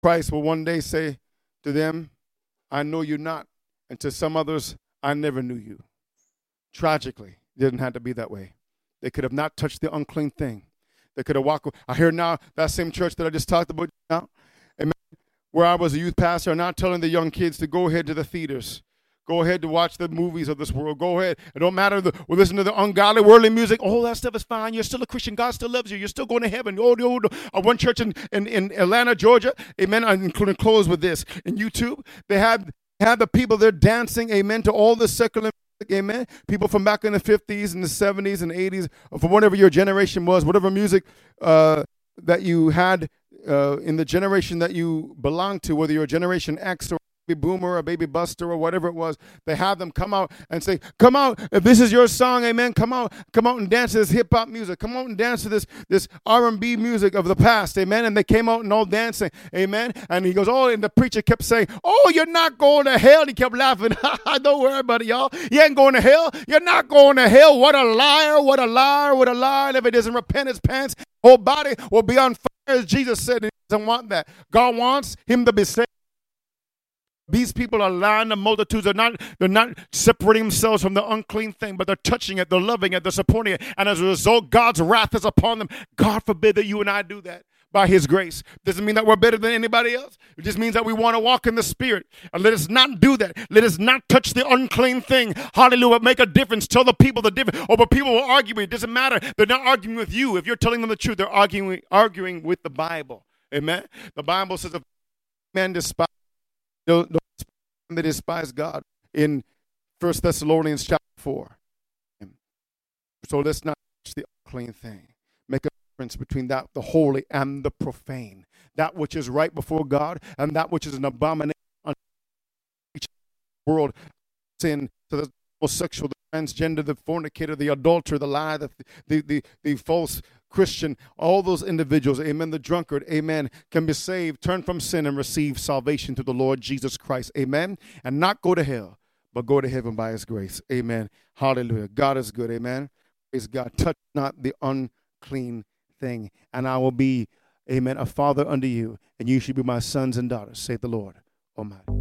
Christ will one day say to them, I know you not. And to some others, I never knew you. Tragically, it didn't have to be that way. They could have not touched the unclean thing. They could have walked. I hear now that same church that I just talked about now, amen, where I was a youth pastor, now telling the young kids to go ahead to the theaters. Go ahead to watch the movies of this world. Go ahead. It don't matter. We'll listen to the ungodly, worldly music. All that stuff is fine. You're still a Christian. God still loves you. You're still going to heaven. One church in Atlanta, Georgia, amen, I'm including close with this. In YouTube, they had the people there dancing, amen, to all the secular music, amen. People from back in the 50s and the 70s and 80s, or from whatever your generation was, whatever music that you had in the generation that you belonged to, whether you're a Generation X or baby boomer or baby buster or whatever it was, they have them come out and say, come out, if this is your song, amen, come out and dance to this hip-hop music, come out and dance to this R&B music of the past, amen. And they came out and all dancing, amen. And he goes, and the preacher kept saying, you're not going to hell. He kept laughing. Don't worry about it, y'all. You ain't going to hell. You're not going to hell. What a liar, what a liar, what a liar. If it doesn't repent his pants, whole body will be on fire, as Jesus said. He doesn't want that. God wants him to be saved. These people are lying. The multitudes they're not separating themselves from the unclean thing, but they're touching it, they're loving it, they're supporting it. And as a result, God's wrath is upon them. God forbid that you and I do that by his grace. Doesn't mean that we're better than anybody else. It just means that we want to walk in the Spirit. And let us not do that. Let us not touch the unclean thing. Hallelujah. Make a difference. Tell the people the difference. But people will argue. It doesn't matter. They're not arguing with you. If you're telling them the truth, they're arguing with the Bible. Amen. The Bible says if man despise, don't they despise God in 1 Thessalonians chapter 4. So let's not touch the unclean thing. Make a difference between that, the holy and the profane. That which is right before God and that which is an abomination unto the world. Sin to the homosexual, the transgender, the fornicator, the adulterer, the liar, the false Christian, all those individuals, amen, the drunkard, amen, can be saved, turn from sin, and receive salvation through the Lord Jesus Christ, amen, and not go to hell, but go to heaven by his grace, amen, hallelujah. God is good, amen, praise God. Touch not the unclean thing, and I will be, amen, a father unto you, and you should be my sons and daughters, saith the Lord Almighty.